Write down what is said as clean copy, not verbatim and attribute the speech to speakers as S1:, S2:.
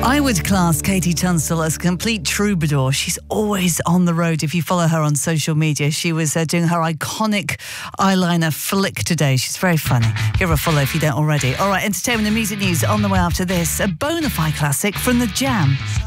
S1: I would class Katie Tunstall as a complete troubadour. She's always on the road. If you follow her on social media, she was doing her iconic eyeliner flick today. She's very funny. Give her a follow if you don't already. All right, entertainment and music news on the way after this. A bona fide classic from The Jam.